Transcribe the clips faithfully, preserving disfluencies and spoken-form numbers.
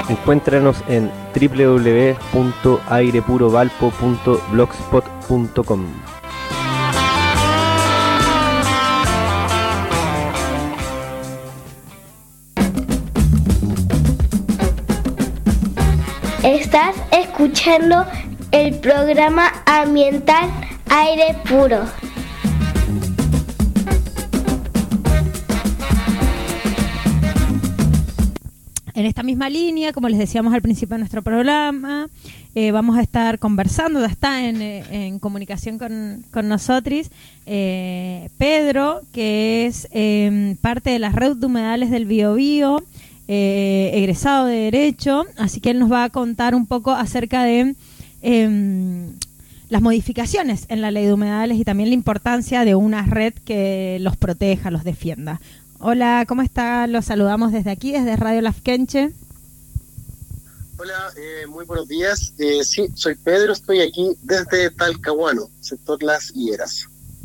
Encuéntranos en doble u doble u doble u punto aire puro valpo punto blogspot punto com. Estás escuchando el programa ambiental Aire Puro. En esta misma línea, como les decíamos al principio de nuestro programa, eh, vamos a estar conversando, ya está en, en comunicación con, con nosotros, eh, Pedro, que es eh, parte de la red de humedales del Biobío, eh, egresado de Derecho, así que él nos va a contar un poco acerca de eh, las modificaciones en la ley de humedales y también la importancia de una red que los proteja, los defienda. Hola, ¿cómo está? Los saludamos desde aquí, desde Radio Lafkenche. Hola, eh, muy buenos días. Eh, sí, soy Pedro, estoy aquí desde Talcahuano, sector Las Higueras.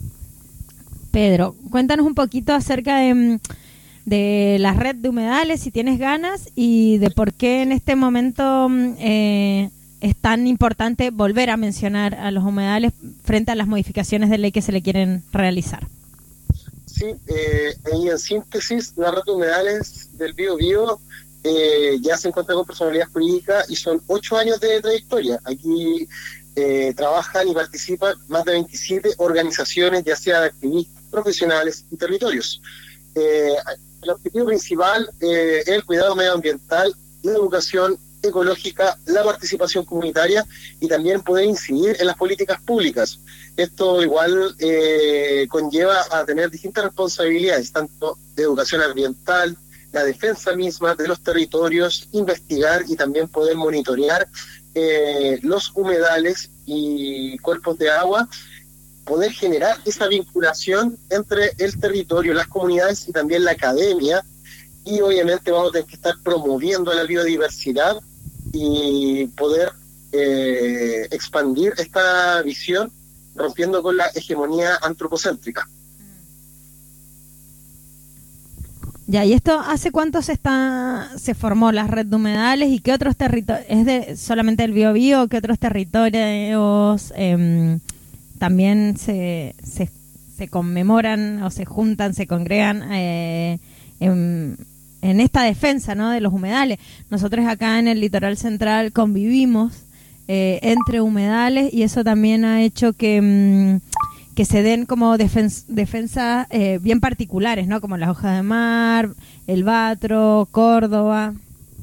Pedro, cuéntanos un poquito acerca de, de la red de humedales, si tienes ganas, y de por qué en este momento eh, es tan importante volver a mencionar a los humedales frente a las modificaciones de ley que se le quieren realizar. Sí, eh, y en síntesis, la red de humedales del Biobío eh, ya se encuentra con personalidad jurídica y son ocho años de trayectoria. Aquí eh, trabajan y participan más de veintisiete organizaciones, ya sea de activistas, profesionales y territorios. Eh, el objetivo principal eh, es el cuidado medioambiental, la educación ecológica, la participación comunitaria y también poder incidir en las políticas públicas. Esto igual eh, conlleva a tener distintas responsabilidades, tanto de educación ambiental, la defensa misma de los territorios, investigar y también poder monitorear eh, los humedales y cuerpos de agua, poder generar esa vinculación entre el territorio, las comunidades y también la academia, y obviamente vamos a tener que estar promoviendo la biodiversidad y poder eh, expandir esta visión, rompiendo con la hegemonía antropocéntrica. Ya, ¿y esto hace cuánto se está se formó la red de humedales y qué otros territorios, es de solamente el Biobío, qué otros territorios eh, también se, se se conmemoran o se juntan, se congregan eh, en en esta defensa, ¿no?, de los humedales? Nosotros acá en el Litoral Central convivimos eh, entre humedales y eso también ha hecho que, mmm, que se den como defens- defensas eh, bien particulares, ¿no?, como las hojas de mar, el Batro, Córdoba.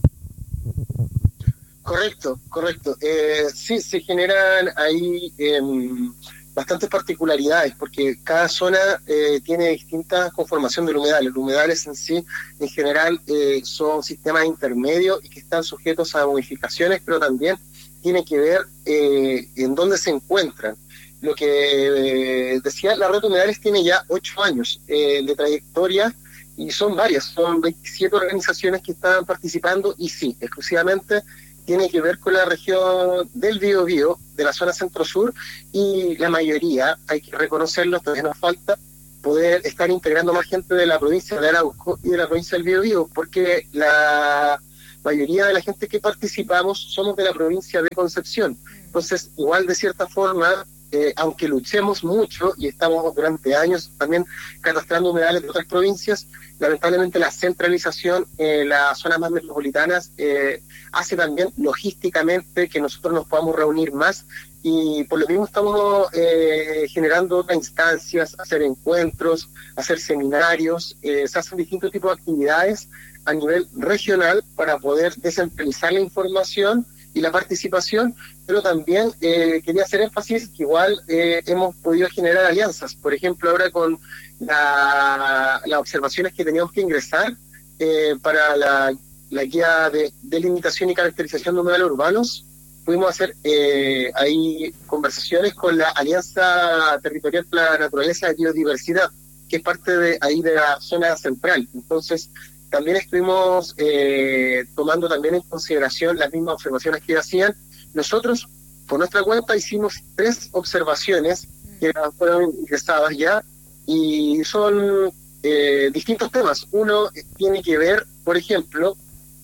Correcto, correcto. Eh, sí, se generan ahí eh, bastantes particularidades, porque cada zona eh, tiene distinta conformación del humedal. Los humedales en sí, en general, eh, son sistemas intermedios y que están sujetos a modificaciones, pero también tiene que ver eh, en dónde se encuentran. Lo que eh, decía, la red de humedales tiene ya ocho años eh, de trayectoria y son varias, son veintisiete organizaciones que están participando y sí, exclusivamente tiene que ver con la región del Biobío, de la zona centro-sur, y la mayoría, hay que reconocerlo, todavía nos falta poder estar integrando más gente de la provincia de Arauco y de la provincia del Biobío, porque la mayoría de la gente que participamos somos de la provincia de Concepción. Entonces, igual de cierta forma, eh, aunque luchemos mucho y estamos durante años también catastrando humedales de otras provincias, lamentablemente la centralización en las zonas más metropolitanas eh, hace también logísticamente que nosotros nos podamos reunir más, y por lo mismo estamos eh, generando otras instancias, hacer encuentros, hacer seminarios, eh, se hacen distintos tipos de actividades a nivel regional para poder descentralizar la información y la participación, pero también eh, quería hacer énfasis que igual eh, hemos podido generar alianzas. Por ejemplo, ahora con la, las observaciones que teníamos que ingresar eh, para la, la guía de delimitación y caracterización de humedales urbanos, pudimos hacer eh, ahí conversaciones con la Alianza Territorial para la Naturaleza y Biodiversidad, que es parte de ahí de la zona central. Entonces, también estuvimos eh, tomando también en consideración las mismas observaciones que hacían. Nosotros, por nuestra cuenta, hicimos tres observaciones que fueron ingresadas ya, y son eh, distintos temas. Uno tiene que ver, por ejemplo,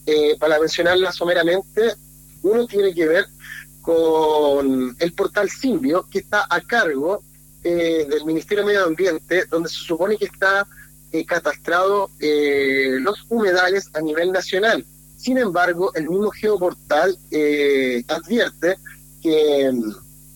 eh, para mencionarlas someramente, uno tiene que ver con el portal Simbio, que está a cargo eh, del Ministerio de Medio Ambiente, donde se supone que está eh, catastrado eh, los humedales a nivel nacional. Sin embargo, el mismo geoportal eh, advierte que mm,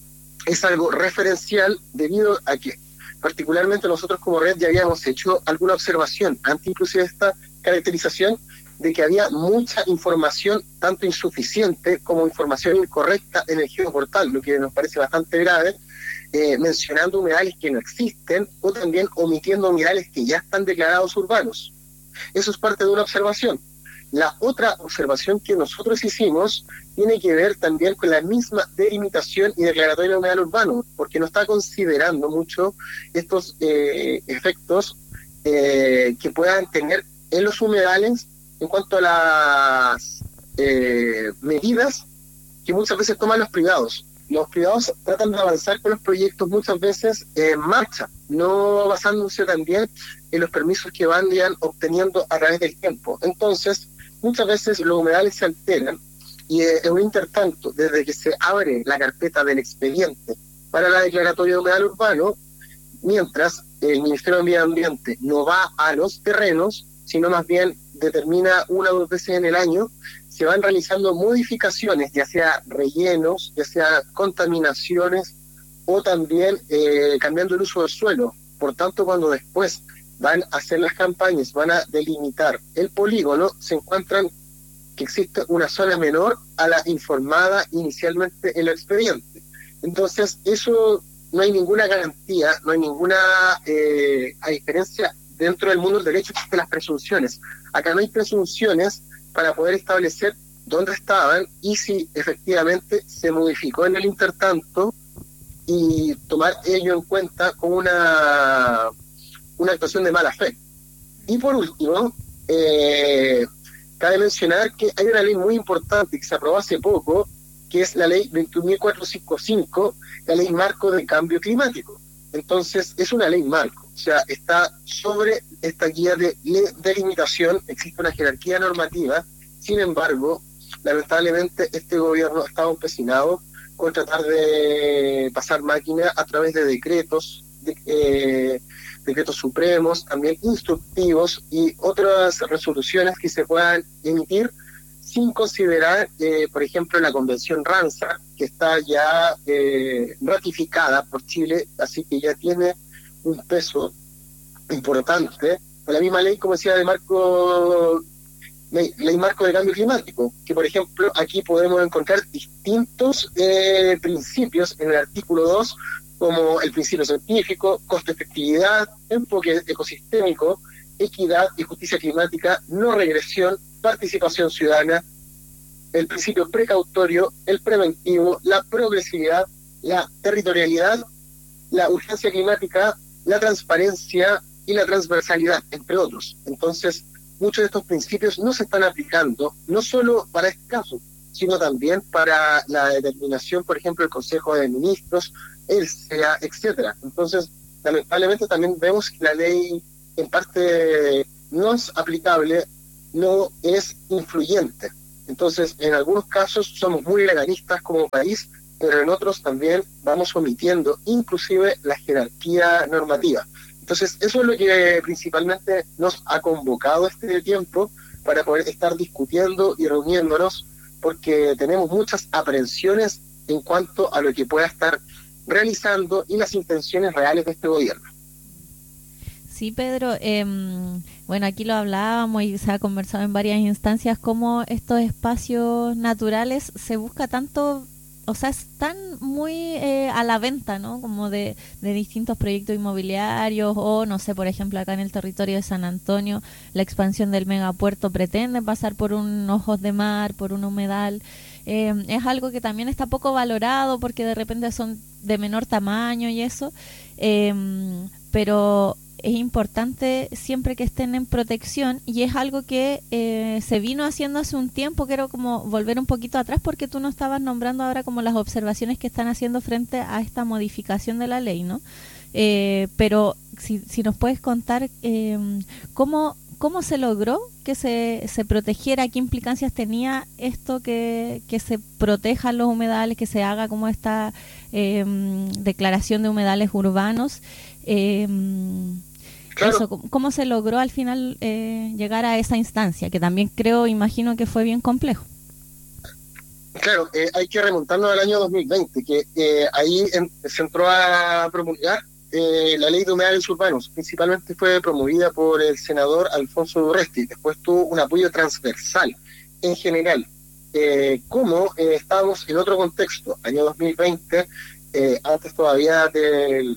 es algo referencial debido a que particularmente nosotros como red ya habíamos hecho alguna observación, antes inclusive esta caracterización, de que había mucha información, tanto insuficiente como información incorrecta en el geoportal, lo que nos parece bastante grave, eh, mencionando humedales que no existen o también omitiendo humedales que ya están declarados urbanos. Eso es parte de una observación. La otra observación que nosotros hicimos tiene que ver también con la misma delimitación y declaratoria de humedal urbano, porque no está considerando mucho estos eh, efectos eh, que puedan tener en los humedales en cuanto a las eh, medidas que muchas veces toman los privados. Los privados tratan de avanzar con los proyectos muchas veces en marcha, no basándose también en los permisos que van obteniendo a través del tiempo. Entonces, muchas veces los humedales se alteran y eh, en un intertanto, desde que se abre la carpeta del expediente para la declaratoria de humedal urbano, mientras el Ministerio de Medio Ambiente no va a los terrenos, sino más bien determina una o dos veces en el año, se van realizando modificaciones, ya sea rellenos, ya sea contaminaciones o también eh, cambiando el uso del suelo. Por tanto, cuando después van a hacer las campañas, van a delimitar el polígono, se encuentran que existe una zona menor a la informada inicialmente en el expediente. Entonces, eso no hay ninguna garantía, no hay ninguna, eh, a diferencia dentro del mundo del derecho existen las presunciones. Acá no hay presunciones para poder establecer dónde estaban y si efectivamente se modificó en el intertanto y tomar ello en cuenta como una, una actuación de mala fe. Y por último, eh, cabe mencionar que hay una ley muy importante que se aprobó hace poco, que es la ley veintiún mil cuatrocientos cincuenta y cinco, la ley marco de cambio climático. Entonces, es una ley marco, o sea, está sobre esta guía de delimitación, existe una jerarquía normativa. Sin embargo, lamentablemente este gobierno estaba empecinado con tratar de pasar máquina a través de decretos, de, eh, decretos supremos, también instructivos y otras resoluciones que se puedan emitir sin considerar, eh, por ejemplo, la Convención Ramsar, que está ya eh, ratificada por Chile, así que ya tiene un peso importante. La misma ley, como decía, de marco, ley, ley marco de cambio climático, que por ejemplo aquí podemos encontrar distintos eh, principios en el artículo dos, como el principio científico, costo-efectividad, enfoque ecosistémico, equidad y justicia climática, no regresión, participación ciudadana, el principio precautorio, el preventivo, la progresividad, la territorialidad, la urgencia climática, la transparencia y la transversalidad, entre otros. Entonces, muchos de estos principios no se están aplicando, no solo para este caso, sino también para la determinación, por ejemplo, del Consejo de Ministros, el C E A, etcétera. Entonces, lamentablemente también vemos que la ley en parte no es aplicable, no es influyente. Entonces, en algunos casos somos muy legalistas como país, pero en otros también vamos omitiendo inclusive la jerarquía normativa. Entonces, eso es lo que principalmente nos ha convocado este tiempo para poder estar discutiendo y reuniéndonos, porque tenemos muchas aprehensiones en cuanto a lo que pueda estar realizando y las intenciones reales de este gobierno. Sí, Pedro, eh, bueno, aquí lo hablábamos y se ha conversado en varias instancias cómo estos espacios naturales se busca tanto, o sea, están muy eh, a la venta, ¿no? Como de, de distintos proyectos inmobiliarios o, no sé, por ejemplo, acá en el territorio de San Antonio, la expansión del megapuerto pretende pasar por un ojos de mar, por un humedal. Eh, es algo que también está poco valorado porque de repente son de menor tamaño y eso, eh, pero es importante siempre que estén en protección y es algo que eh, se vino haciendo hace un tiempo. Quiero como volver un poquito atrás porque tú nos estabas nombrando ahora como las observaciones que están haciendo frente a esta modificación de la ley, ¿no? Eh, pero si, si nos puedes contar eh, cómo, ¿cómo se logró que se, se protegiera? ¿Qué implicancias tenía esto que, que se protejan los humedales, que se haga como esta eh, declaración de humedales urbanos? Eh, Claro. Eso, ¿cómo se logró al final eh, llegar a esa instancia? Que también creo, imagino que fue bien complejo. Claro, eh, hay que remontarnos al año dos mil veinte, que eh, ahí en, se entró a promulgar eh, la ley de humedales urbanos. Principalmente fue promovida por el senador Alfonso Durresti. Después tuvo un apoyo transversal en general. Eh, como eh, estábamos en otro contexto, año dos mil veinte, eh, antes todavía del...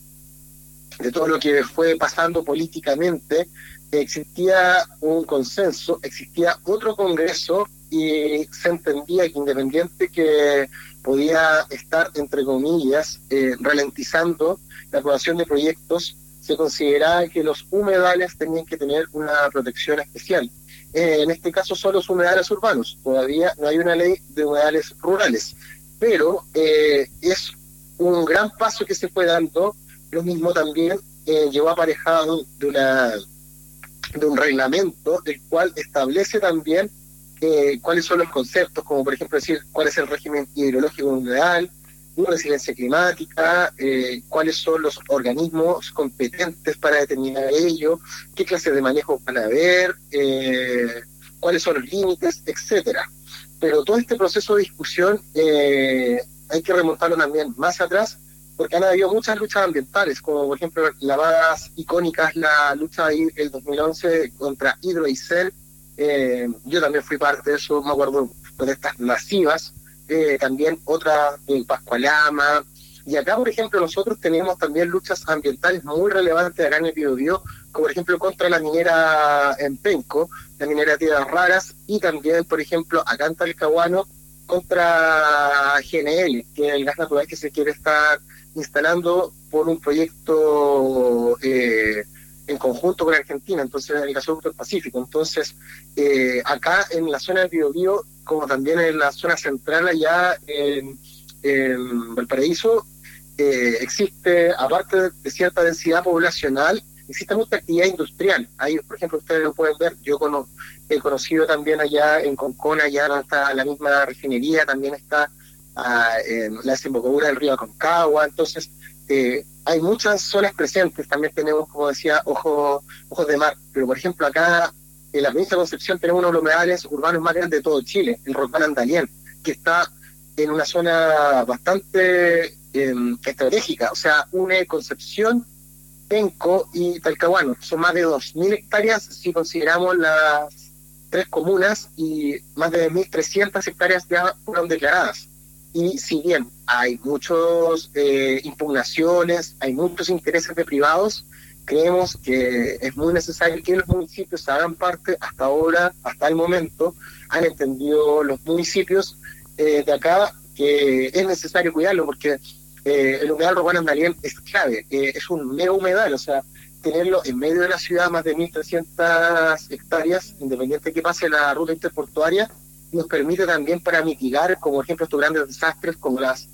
de todo lo que fue pasando políticamente, existía un consenso, existía otro congreso y se entendía que independiente que podía estar, entre comillas, eh, ralentizando la aprobación de proyectos, se consideraba que los humedales tenían que tener una protección especial. Eh, en este caso son los humedales urbanos, todavía no hay una ley de humedales rurales, pero eh, es un gran paso que se fue dando. Lo mismo también eh, llevó aparejado de una de un reglamento, el cual establece también eh, cuáles son los conceptos, como por ejemplo decir cuál es el régimen hidrológico humedal, la resiliencia climática, eh, cuáles son los organismos competentes para determinar ello, qué clases de manejo van a haber, eh, cuáles son los límites, etcétera. Pero todo este proceso de discusión eh, hay que remontarlo también más atrás, porque han habido muchas luchas ambientales, como por ejemplo la más icónica es la lucha del dos mil once contra Hidro y Cel. Eh, yo también fui parte de eso, me acuerdo, protestas masivas, eh, también otra en Pascualama, y acá por ejemplo nosotros tenemos también luchas ambientales muy relevantes acá en el Biobío, como por ejemplo contra la minera en Penco, la minera de Tierras Raras, y también por ejemplo acá en Talcahuano contra G N L, que es el gas natural que se quiere estar instalando por un proyecto eh, en conjunto con Argentina, entonces en el gasoducto del Pacífico. Entonces, eh, acá en la zona del Biobío, como también en la zona central allá en, en Valparaíso, eh, existe, aparte de cierta densidad poblacional, existe mucha actividad industrial. Ahí, por ejemplo, ustedes lo pueden ver, yo cono, he conocido también allá en Concona, allá donde está la misma refinería, también está a, en la desembocadura del río Aconcagua. Entonces eh, hay muchas zonas presentes. También tenemos, como decía, ojos ojos de mar, pero por ejemplo acá en la provincia de Concepción tenemos uno de los humedales urbanos más grandes de todo Chile, el Roldán Andalién, que está en una zona bastante eh, estratégica, o sea, une Concepción, Penco y Talcahuano. Son más de dos mil hectáreas si consideramos las tres comunas, y más de mil trescientas hectáreas ya fueron declaradas. Y si bien hay muchas eh, impugnaciones, hay muchos intereses de privados, creemos que es muy necesario que los municipios hagan parte. Hasta ahora, hasta el momento, han entendido los municipios eh, de acá que es necesario cuidarlo, porque eh, el humedal Roldán Andalién es clave, eh, es un mega humedal, o sea, tenerlo en medio de la ciudad, más de mil trescientas hectáreas, independiente de que pase la ruta interportuaria, nos permite también para mitigar, como por ejemplo, estos grandes desastres como las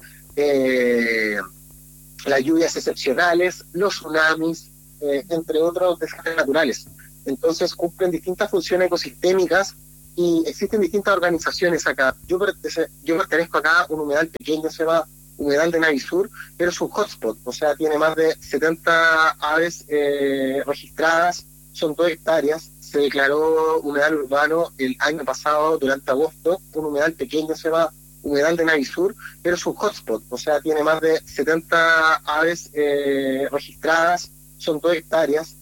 eh, las lluvias excepcionales, los tsunamis, eh, entre otros desastres naturales. Entonces cumplen distintas funciones ecosistémicas y existen distintas organizaciones acá. Yo, yo pertenezco acá a un humedal pequeño, se llama Humedal de Navisur, pero es un hotspot, o sea, tiene más de setenta aves eh, registradas, son dos hectáreas. Se declaró humedal urbano el año pasado, durante agosto, un humedal pequeño, se llama Humedal de Navisur, pero es un hotspot, o sea, tiene más de setenta aves eh, registradas, son dos hectáreas.